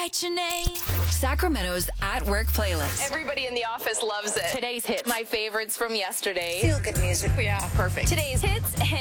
write your name. Sacramento's At Work playlist. Everybody in the office loves it. Today's hit, my favorites from yesterday. Feel good music. Yeah, perfect. Today's hits